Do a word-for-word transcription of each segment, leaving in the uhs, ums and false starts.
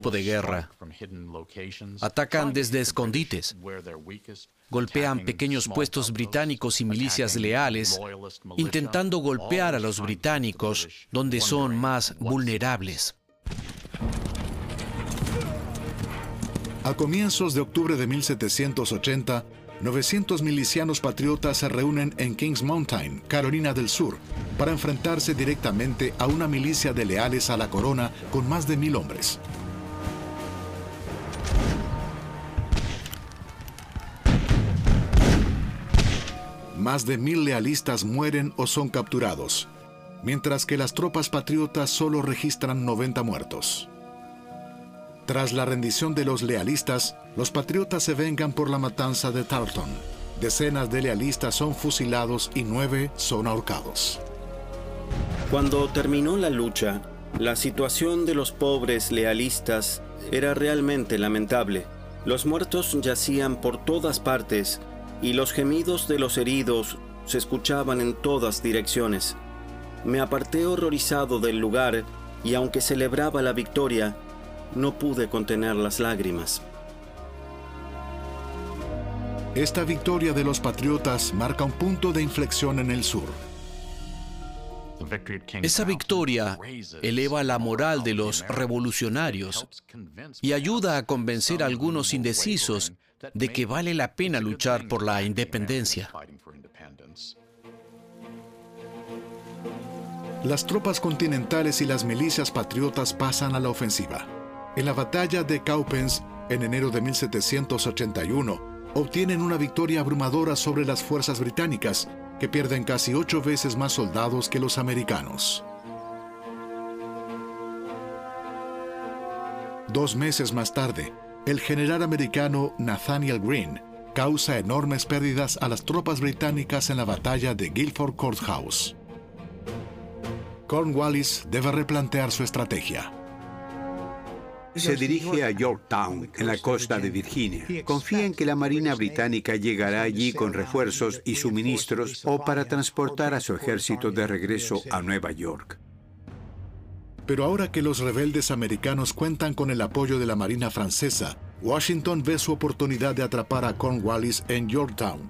de guerra. Atacan desde escondites. Golpean pequeños puestos británicos y milicias leales, intentando golpear a los británicos donde son más vulnerables. A comienzos de octubre de mil setecientos ochenta, novecientos milicianos patriotas se reúnen en Kings Mountain, Carolina del Sur, para enfrentarse directamente a una milicia de leales a la corona con más de mil hombres. Más de mil lealistas mueren o son capturados, mientras que las tropas patriotas solo registran noventa muertos. Tras la rendición de los lealistas, los patriotas se vengan por la matanza de Tarleton. Decenas de lealistas son fusilados y nueve son ahorcados. Cuando terminó la lucha, la situación de los pobres lealistas era realmente lamentable. Los muertos yacían por todas partes y los gemidos de los heridos se escuchaban en todas direcciones. Me aparté horrorizado del lugar y aunque celebraba la victoria, no pude contener las lágrimas. Esta victoria de los patriotas marca un punto de inflexión en el sur. Esa victoria eleva la moral de los revolucionarios y ayuda a convencer a algunos indecisos de que vale la pena luchar por la independencia. Las tropas continentales y las milicias patriotas pasan a la ofensiva. En la batalla de Cowpens, en enero de mil setecientos ochenta y uno, obtienen una victoria abrumadora sobre las fuerzas británicas, que pierden casi ocho veces más soldados que los americanos. Dos meses más tarde, el general americano Nathaniel Greene causa enormes pérdidas a las tropas británicas en la batalla de Guilford Courthouse. Cornwallis debe replantear su estrategia. Se dirige a Yorktown, en la costa de Virginia. Confía en que la Marina británica llegará allí con refuerzos y suministros o para transportar a su ejército de regreso a Nueva York. Pero ahora que los rebeldes americanos cuentan con el apoyo de la Marina francesa, Washington ve su oportunidad de atrapar a Cornwallis en Yorktown.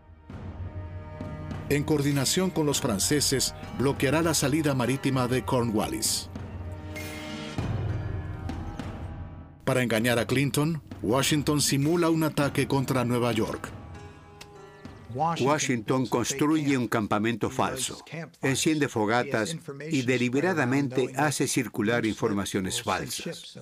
En coordinación con los franceses, bloqueará la salida marítima de Cornwallis. Para engañar a Clinton, Washington simula un ataque contra Nueva York. Washington construye un campamento falso, enciende fogatas y deliberadamente hace circular informaciones falsas.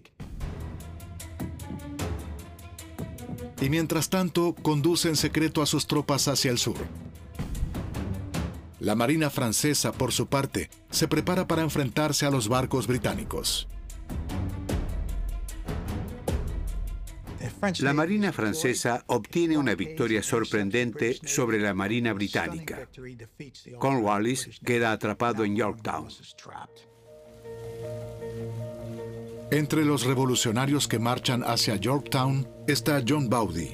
Y mientras tanto, conduce en secreto a sus tropas hacia el sur. La Marina francesa, por su parte, se prepara para enfrentarse a los barcos británicos. La Marina francesa obtiene una victoria sorprendente sobre la Marina británica. Cornwallis queda atrapado en Yorktown. Entre los revolucionarios que marchan hacia Yorktown está John Bowdy.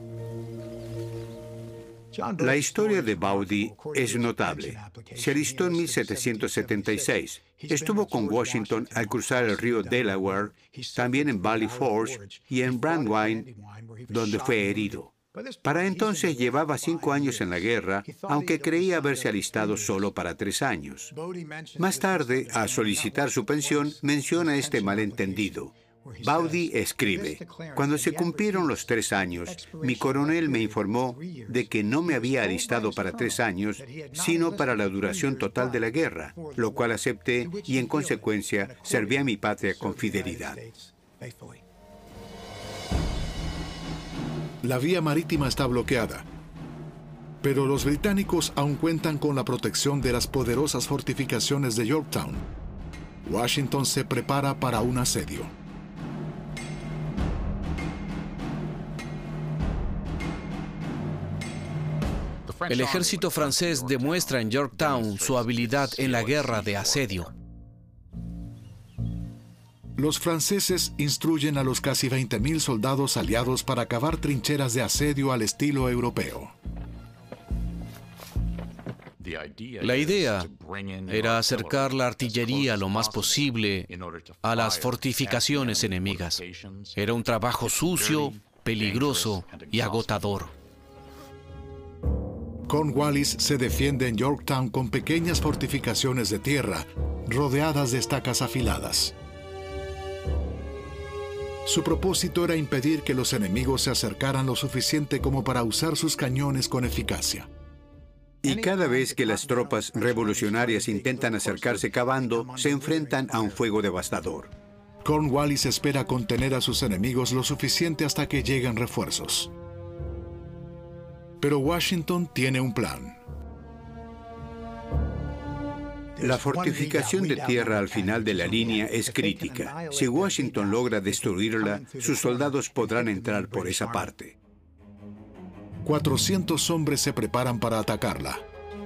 La historia de Bowdy es notable. Se alistó en mil setecientos setenta y seis. Estuvo con Washington al cruzar el río Delaware, también en Valley Forge y en Brandywine, donde fue herido. Para entonces llevaba cinco años en la guerra, aunque creía haberse alistado solo para tres años. Más tarde, al solicitar su pensión, menciona este malentendido. Bowdy escribe: cuando se cumplieron los tres años, mi coronel me informó de que no me había alistado para tres años, sino para la duración total de la guerra, lo cual acepté y en consecuencia serví a mi patria con fidelidad. La vía marítima está bloqueada, pero los británicos aún cuentan con la protección de las poderosas fortificaciones de Yorktown. Washington se prepara para un asedio. El ejército francés demuestra en Yorktown su habilidad en la guerra de asedio. Los franceses instruyen a los casi veinte mil soldados aliados para cavar trincheras de asedio al estilo europeo. La idea era acercar la artillería lo más posible a las fortificaciones enemigas. Era un trabajo sucio, peligroso y agotador. Cornwallis se defiende en Yorktown con pequeñas fortificaciones de tierra, rodeadas de estacas afiladas. Su propósito era impedir que los enemigos se acercaran lo suficiente como para usar sus cañones con eficacia. Y cada vez que las tropas revolucionarias intentan acercarse cavando, se enfrentan a un fuego devastador. Cornwallis espera contener a sus enemigos lo suficiente hasta que lleguen refuerzos. Pero Washington tiene un plan. La fortificación de tierra al final de la línea es crítica. Si Washington logra destruirla, sus soldados podrán entrar por esa parte. cuatrocientos hombres se preparan para atacarla.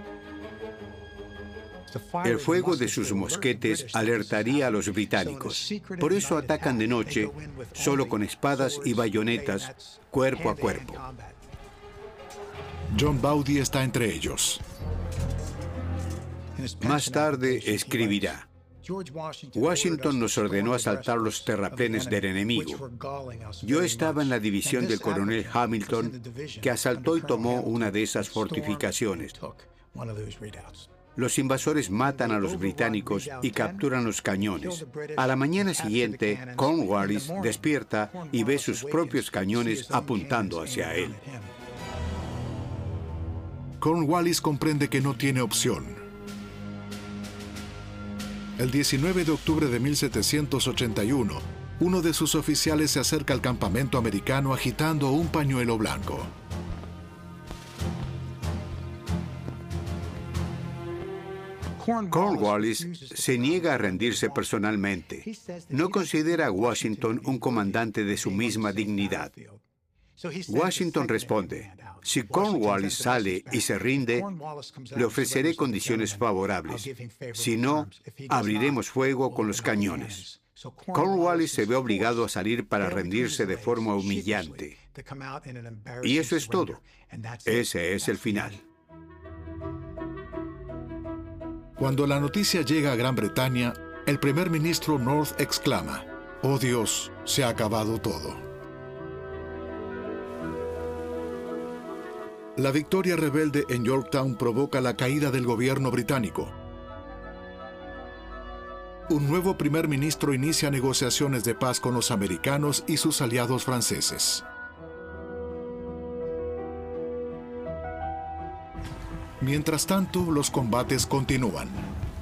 El fuego de sus mosquetes alertaría a los británicos. Por eso atacan de noche, solo con espadas y bayonetas, cuerpo a cuerpo. John Bowdy está entre ellos. Más tarde escribirá: Washington nos ordenó asaltar los terraplenes del enemigo. Yo estaba en la división del coronel Hamilton, que asaltó y tomó una de esas fortificaciones. Los invasores matan a los británicos y capturan los cañones. A la mañana siguiente, Cornwallis despierta y ve sus propios cañones apuntando hacia él. Cornwallis comprende que no tiene opción. El diecinueve de octubre de mil setecientos ochenta y uno, uno de sus oficiales se acerca al campamento americano agitando un pañuelo blanco. Cornwallis se niega a rendirse personalmente. No considera a Washington un comandante de su misma dignidad. Washington responde: si Cornwallis sale y se rinde, le ofreceré condiciones favorables. Si no, abriremos fuego con los cañones. Cornwallis se ve obligado a salir para rendirse de forma humillante. Y eso es todo. Ese es el final. Cuando la noticia llega a Gran Bretaña, el primer ministro North exclama: «Oh Dios, se ha acabado todo». La victoria rebelde en Yorktown provoca la caída del gobierno británico. Un nuevo primer ministro inicia negociaciones de paz con los americanos y sus aliados franceses. Mientras tanto, los combates continúan.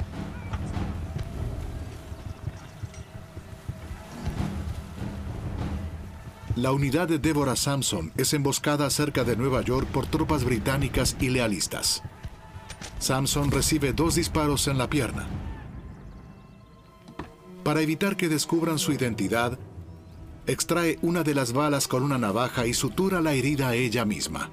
La unidad de Deborah Sampson es emboscada cerca de Nueva York por tropas británicas y lealistas. Sampson recibe dos disparos en la pierna. Para evitar que descubran su identidad, extrae una de las balas con una navaja y sutura la herida a ella misma.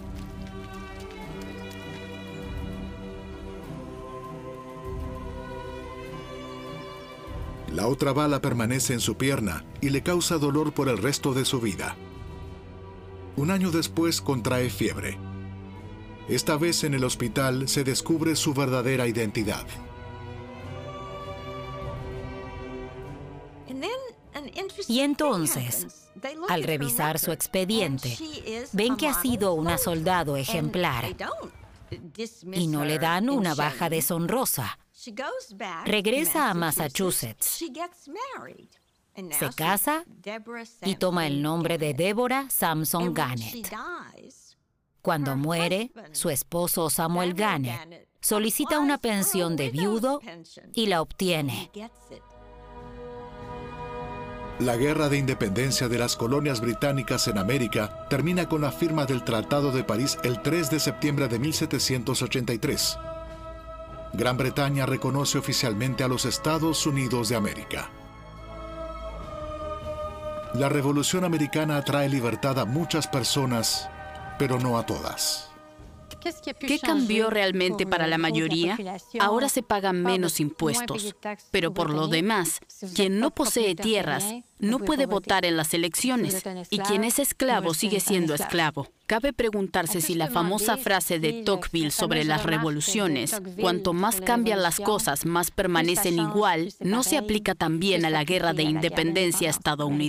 La otra bala permanece en su pierna y le causa dolor por el resto de su vida. Un año después contrae fiebre. Esta vez en el hospital se descubre su verdadera identidad. Y entonces, al revisar su expediente, ven que ha sido una soldado ejemplar y no le dan una baja deshonrosa. Regresa a Massachusetts, se casa y toma el nombre de Deborah Sampson Gannett. Cuando muere, su esposo Samuel Gannett solicita una pensión de viudo y la obtiene. La guerra de independencia de las colonias británicas en América termina con la firma del Tratado de París el tres de septiembre de mil setecientos ochenta y tres. Gran Bretaña reconoce oficialmente a los Estados Unidos de América. La Revolución Americana trae libertad a muchas personas, pero no a todas. ¿Qué cambió realmente para la mayoría? Ahora se pagan menos impuestos, pero por lo demás, quien no posee tierras no puede votar en las elecciones y quien es esclavo sigue siendo esclavo. Cabe preguntarse si la famosa frase de Tocqueville sobre las revoluciones, cuanto más cambian las cosas, más permanecen igual, no se aplica también a la guerra de independencia estadounidense.